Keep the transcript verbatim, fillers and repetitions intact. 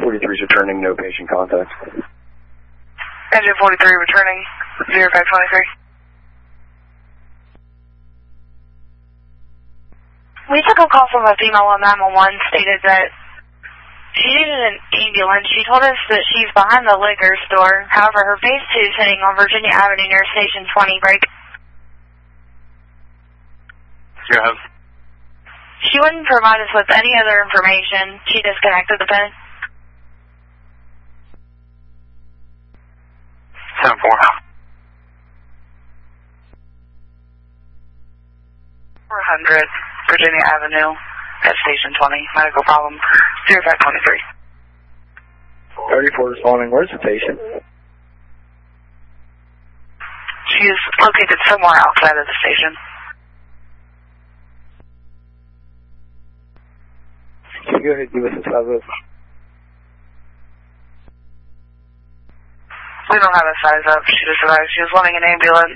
forty-three is returning, no patient contact. Engine forty-three returning, zero five twenty-three. We took a call from a female on nine one one, stated that she needed an ambulance. She told us that she's behind the liquor store. However, her phase two is hitting on Virginia Avenue near Station twenty break. Yeah. She wouldn't provide us with any other information. She disconnected the pin. ten four. four hundred Virginia Avenue at Station twenty. Medical problem, zero five twenty-three. thirty-four responding, where's the patient? She is located somewhere outside of the station. Can you go ahead and give us a size up? We don't have a size up. She just arrived. She was wanting an ambulance.